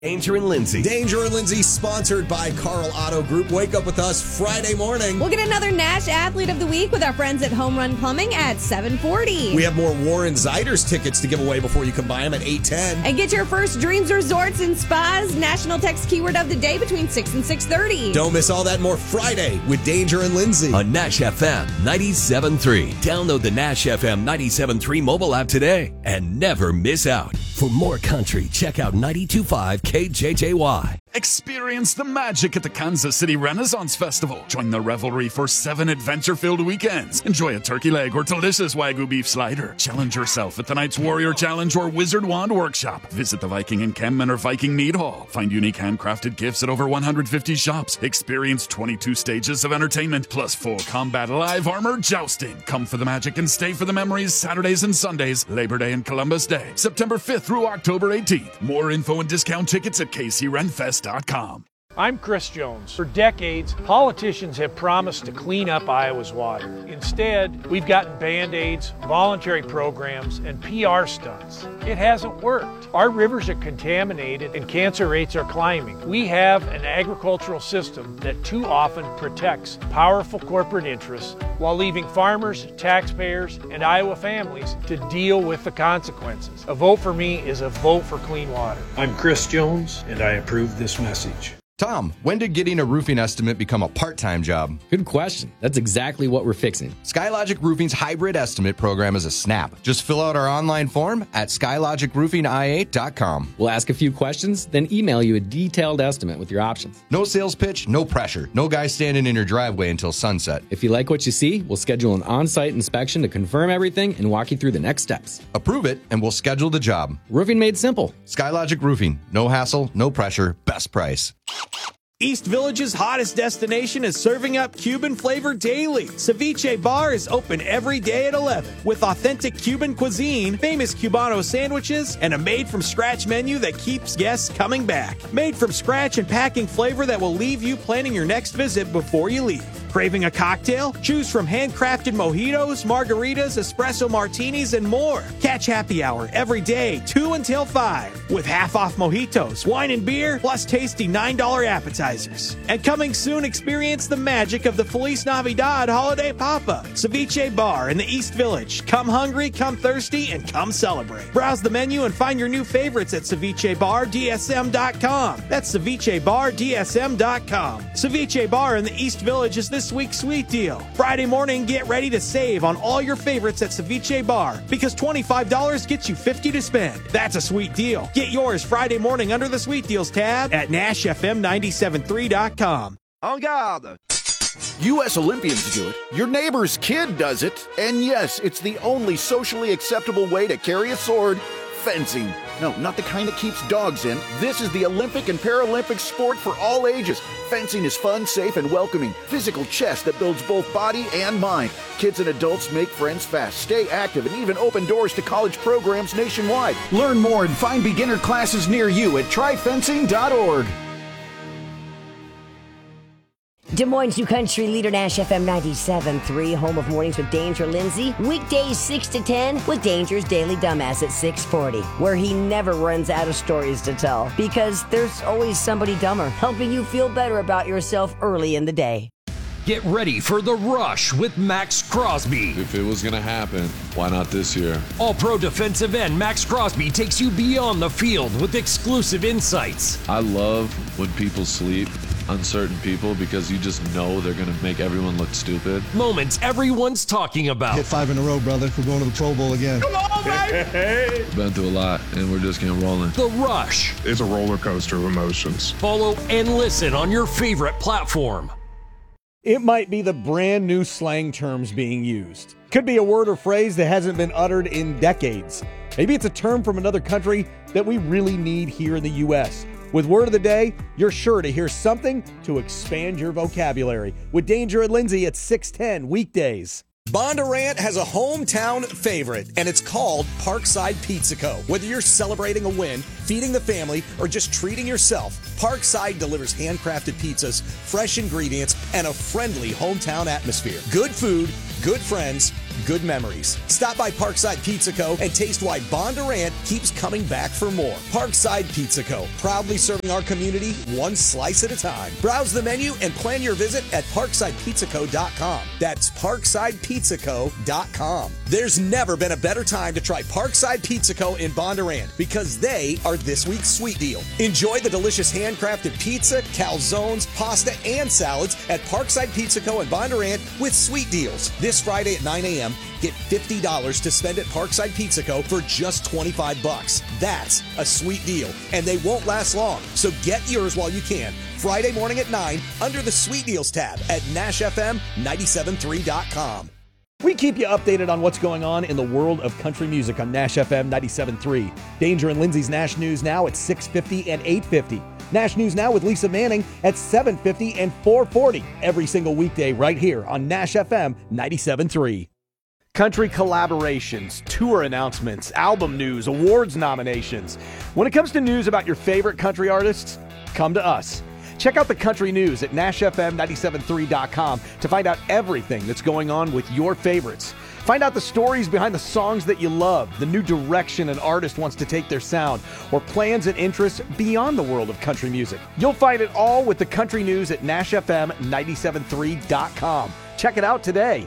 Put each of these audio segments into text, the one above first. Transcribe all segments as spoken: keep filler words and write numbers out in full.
Danger and Lindsay. Danger and Lindsay, sponsored by Carl Auto Group. Wake up with us Friday morning. We'll get another Nash Athlete of the Week with our friends at Home Run Plumbing at seven forty. We have more Warren Ziders tickets to give away before you can buy them at eight ten. And get your first Dreams Resorts and Spas National Text Keyword of the Day between six and six thirty. Don't miss all that and more Friday with Danger and Lindsay. On Nash F M ninety-seven point three. Download the Nash F M ninety-seven point three mobile app today and never miss out. For more country, check out ninety-two point five K J J Y. Experience the magic at the Kansas City Renaissance Festival. Join the revelry for seven adventure-filled weekends. Enjoy a turkey leg or delicious Wagyu beef slider. Challenge yourself at the Knight's Warrior Challenge or Wizard Wand Workshop. Visit the Viking Encampment or Viking Mead Hall. Find unique handcrafted gifts at over one hundred fifty shops. Experience twenty-two stages of entertainment, plus full combat live armor jousting. Come for the magic and stay for the memories Saturdays and Sundays, Labor Day and Columbus Day, September fifth through October eighteenth. More info and discount tickets at K C Ren Fest dot com. I'm Chris Jones. For decades, politicians have promised to clean up Iowa's water. Instead, we've gotten Band-Aids, voluntary programs, and P R stunts. It hasn't worked. Our rivers are contaminated and cancer rates are climbing. We have an agricultural system that too often protects powerful corporate interests while leaving farmers, taxpayers, and Iowa families to deal with the consequences. A vote for me is a vote for clean water. I'm Chris Jones, and I approve this message. Tom, when did getting a roofing estimate become a part-time job? Good question. That's exactly what we're fixing. SkyLogic Roofing's hybrid estimate program is a snap. Just fill out our online form at skylogic roofing i eight dot com. We'll ask a few questions, then email you a detailed estimate with your options. No sales pitch, no pressure. No guy standing in your driveway until sunset. If you like what you see, we'll schedule an on-site inspection to confirm everything and walk you through the next steps. Approve it, and we'll schedule the job. Roofing made simple. SkyLogic Roofing. No hassle, no pressure, best price. East Village's hottest destination is serving up Cuban flavor daily. Ceviche Bar is open every day at eleven with authentic Cuban cuisine, famous Cubano sandwiches, and a made-from-scratch menu that keeps guests coming back. Made from scratch and packing flavor that will leave you planning your next visit before you leave. Craving a cocktail? Choose from handcrafted mojitos, margaritas, espresso martinis, and more. Catch happy hour every day, two until five, with half-off mojitos, wine and beer, plus tasty nine dollar appetizers. And coming soon, experience the magic of the Feliz Navidad holiday pop-up. Ceviche Bar in the East Village. Come hungry, come thirsty, and come celebrate. Browse the menu and find your new favorites at ceviche bar d s m dot com. That's ceviche bar d s m dot com. Ceviche Bar in the East Village is this week's sweet deal. Friday morning, get ready to save on all your favorites at Ceviche Bar because twenty-five dollars gets you fifty dollars to spend. That's a sweet deal. Get yours Friday morning under the Sweet Deals tab at nash f m nine seven three dot com. En garde! U S Olympians do it, your neighbor's kid does it, and yes, it's the only socially acceptable way to carry a sword: fencing. No, not the kind that keeps dogs in. This is the Olympic and Paralympic sport for all ages. Fencing is fun, safe, and welcoming. Physical chess that builds both body and mind. Kids and adults make friends fast, stay active, and even open doors to college programs nationwide. Learn more and find beginner classes near you at try fencing dot org. Des Moines New Country leader Nash F M ninety-seven point three, home of Mornings with Danger Lindsay. Weekdays six to ten with Danger's Daily Dumbass at six forty, where he never runs out of stories to tell because there's always somebody dumber helping you feel better about yourself early in the day. Get ready for The Rush with Max Crosby. If it was going to happen, why not this year? All-pro defensive end Max Crosby takes you beyond the field with exclusive insights. I love when people sleep, uncertain people, because you just know they're going to make everyone look stupid. Moments everyone's talking about. Hit five in a row, brother. We're going to the Pro Bowl again. Come on, baby! Been through a lot, and we're just getting rolling. The Rush. It's a roller coaster of emotions. Follow and listen on your favorite platform. It might be the brand new slang terms being used. Could be a word or phrase that hasn't been uttered in decades. Maybe it's a term from another country that we really need here in the U S. With Word of the Day, you're sure to hear something to expand your vocabulary. With Danger and Lindsay at six ten weekdays. Bondurant has a hometown favorite, and it's called Parkside Pizza Co. Whether you're celebrating a win, feeding the family, or just treating yourself, Parkside delivers handcrafted pizzas, fresh ingredients, and a friendly hometown atmosphere. Good food, good friends, good memories. Stop by Parkside Pizza Co. and taste why Bondurant keeps coming back for more. Parkside Pizza Co., proudly serving our community one slice at a time. Browse the menu and plan your visit at parkside pizza co dot com. That's parkside pizza co dot com. There's never been a better time to try Parkside Pizza Co. in Bondurant because they are this week's sweet deal. Enjoy the delicious handcrafted pizza, calzones, pasta, and salads at Parkside Pizza Co. in Bondurant with sweet deals. This Friday at nine a.m., get fifty dollars to spend at Parkside Pizza Co. for just twenty-five bucks. That's a sweet deal, and they won't last long. So get yours while you can. Friday morning at nine under the Sweet Deals tab at Nash F M ninety-seven three dot com. We keep you updated on what's going on in the world of country music on Nash F M ninety-seven three. Danger and Lindsay's Nash News Now at six fifty and eight fifty. Nash News Now with Lisa Manning at seven fifty and four forty. Every single weekday right here on Nash F M ninety-seven three. Country collaborations, tour announcements, album news, awards nominations. When it comes to news about your favorite country artists, come to us. Check out the country news at Nash F M ninety-seven three dot com to find out everything that's going on with your favorites. Find out the stories behind the songs that you love, the new direction an artist wants to take their sound, or plans and interests beyond the world of country music. You'll find it all with the country news at Nash F M ninety-seven three dot com. Check it out today.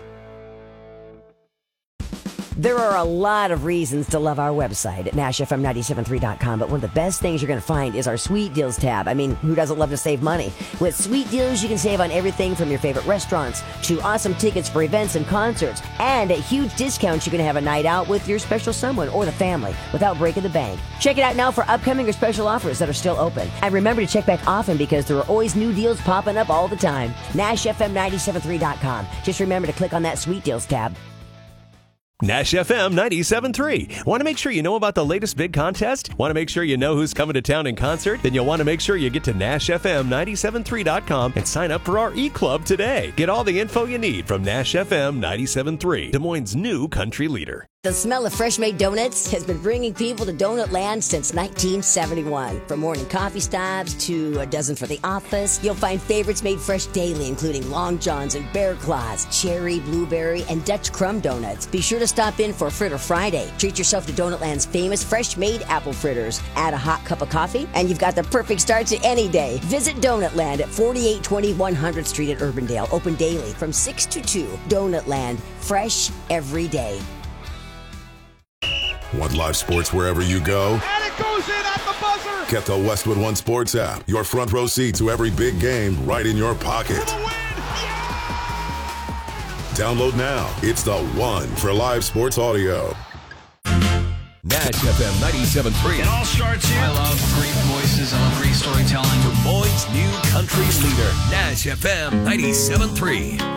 There are a lot of reasons to love our website at Nash F M ninety-seven three dot com, but one of the best things you're going to find is our Sweet Deals tab. I mean, who doesn't love to save money? With Sweet Deals, you can save on everything from your favorite restaurants to awesome tickets for events and concerts, and at huge discounts you can have a night out with your special someone or the family without breaking the bank. Check it out now for upcoming or special offers that are still open. And remember to check back often because there are always new deals popping up all the time. Nash F M ninety-seven three dot com. Just remember to click on that Sweet Deals tab. Nash F M ninety-seven three. Want to make sure you know about the latest big contest? Want to make sure you know who's coming to town in concert? Then you'll want to make sure you get to Nash F M ninety-seven three dot com and sign up for our e-club today. Get all the info you need from Nash F M ninety-seven three, Des Moines' new country leader. The smell of fresh-made donuts has been bringing people to Donut Land since nineteen seventy-one. From morning coffee stops to a dozen for the office, you'll find favorites made fresh daily, including Long Johns and Bear Claws, cherry, blueberry, and Dutch crumb donuts. Be sure to stop in for Fritter Friday. Treat yourself to Donut Land's famous fresh-made apple fritters. Add a hot cup of coffee, and you've got the perfect start to any day. Visit Donut Land at forty-eight twenty one hundredth Street at Urbandale. Open daily from six to two. Donut Land. Fresh every day. Want live sports wherever you go? And it goes in at the buzzer! Get the Westwood One Sports app. Your front row seat to every big game right in your pocket. For the win! Yeah! Download now. It's the one for live sports audio. Nash F M ninety-seven three. It all starts here. I love great voices. I love great storytelling. Des Moines' new country leader. Nash F M ninety-seven three.